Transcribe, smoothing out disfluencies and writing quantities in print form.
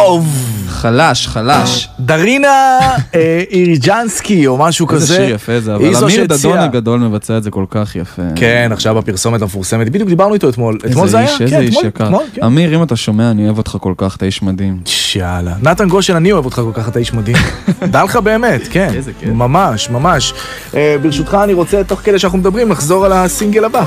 טוב. חלש. דרינה איריג'נסקי או משהו כזה. איזה שיר יפה זה, אבל אמיר דדון הגדול מבצע את זה כל כך יפה. כן, עכשיו הפרסומת המפורסמת, בדיוק דיברנו איתו אתמול. אתמול זה היה? איזה איש יקר. אמיר, אם אתה שומע, אני אוהב אותך כל כך, אתה איש מדהים. יאללה. נתן גושן, אני אוהב אותך כל כך, אתה איש מדהים. דע לך באמת, כן. ממש. ברשותך, אני רוצה, תוך כדי שאנחנו מדברים, לחזור על הסינגל הבא.